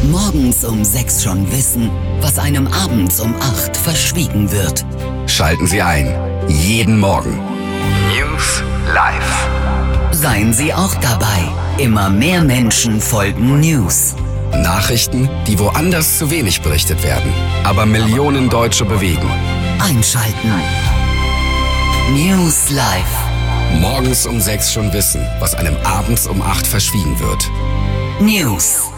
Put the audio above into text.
Morgens um 6 schon wissen, was einem abends um 8 verschwiegen wird. Schalten Sie ein. Jeden Morgen. News live. Seien Sie auch dabei. Immer mehr Menschen folgen News. Nachrichten, die woanders zu wenig berichtet werden, aber Millionen Deutsche bewegen. Einschalten. News live. Morgens um 6 schon wissen, was einem abends um 8 verschwiegen wird. News.